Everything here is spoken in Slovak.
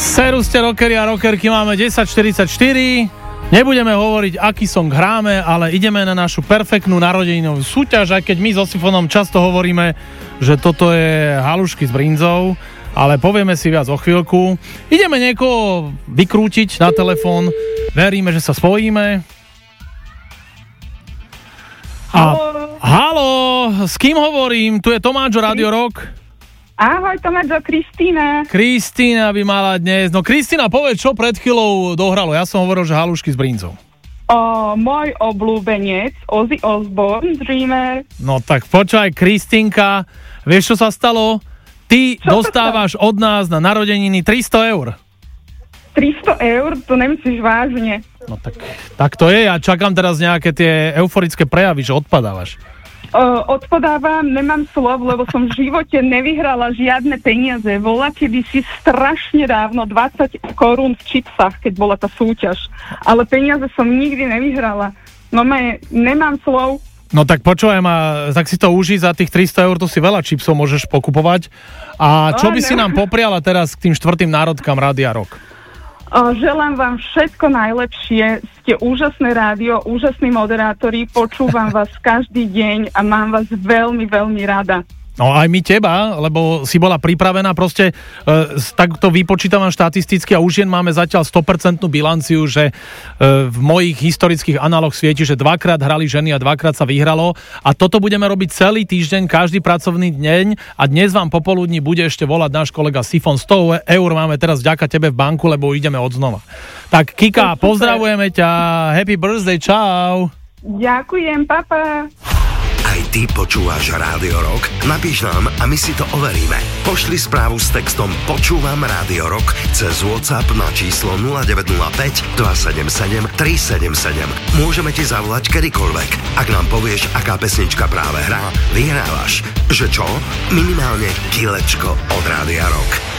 Seruste rockeri a rockerky, máme 10:44. Nebudeme hovoriť, aký song hráme, ale ideme na našu perfektnú narodeninovú súťaž, aj keď my so Sifonom často hovoríme, že toto je halušky s brinzou, ale povieme si viac o chvíľku. Ideme niekoho vykrútiť na telefón, veríme, že sa spojíme. Haló, s kým hovorím? Tu je Tomáš Radio Rock. Ahoj, Tomáčo, Kristína. Kristína by mala dnes. No Kristína, povedz, čo pred chvíľou dohralo. Ja som hovoril, že halušky s brinzou. Môj obľúbenec, Ozzy Osbourne, Dreamer. No tak počkaj, Kristínka, vieš, čo sa stalo? Ty dostávaš od nás na narodeniny 300 eur. 300 eur? To nemyslíš vážne. No tak to je. Ja čakám teraz nejaké tie euforické prejavy, že odpadávaš. Odpodávam, nemám slov, lebo som v živote nevyhrala žiadne peniaze. Bola kedysi strašne dávno 20 korún v čipsách, keď bola tá súťaž. Ale peniaze som nikdy nevyhrala. No nemám slov. No tak počúvaj ma, tak si to užij, za tých 300 eur to si veľa čipsov môžeš pokupovať. A čo by si nám popriala teraz k tým 4. národkám Rádia Rock? Želám vám všetko najlepšie, ste úžasné rádio, úžasní moderátori, počúvam vás každý deň a mám vás veľmi, veľmi rada. No aj my teba, lebo si bola pripravená, proste takto vypočítavam štatisticky a už jen máme zatiaľ 100% bilanciu, že v mojich historických análoch svieti, že 2-krát hrali ženy a 2-krát sa vyhralo a toto budeme robiť celý týždeň, každý pracovný deň a dnes vám popoludní bude ešte volať náš kolega Sifon. 100 eur máme teraz vďaka tebe v banku, lebo ideme odznova. Tak Kika, pozdravujeme ťa, happy birthday, čau. Ďakujem, papa. Aj ty počúvaš Rádio Rock? Napíš nám a my si to overíme. Pošli správu s textom Počúvam Rádio Rock cez WhatsApp na číslo 0905 277 377. Môžeme ti zavolať kedykoľvek. Ak nám povieš, aká pesnička práve hrá, vyhrávaš. Že čo? Minimálne kilečko od Rádia Rock.